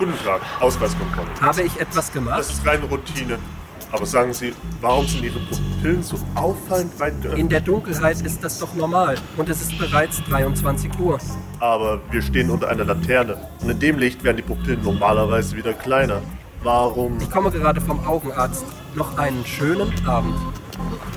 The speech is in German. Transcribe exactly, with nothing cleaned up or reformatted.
Guten Tag, Ausweiskontrolle. Habe ich etwas gemacht? Das ist reine Routine. Aber sagen Sie, warum sind Ihre Pupillen so auffallend weit geöffnet? In der Dunkelheit ist das doch normal. Und es ist bereits dreiundzwanzig Uhr. Aber wir stehen unter einer Laterne. Und in dem Licht werden die Pupillen normalerweise wieder kleiner. Warum? Ich komme gerade vom Augenarzt. Noch einen schönen Abend.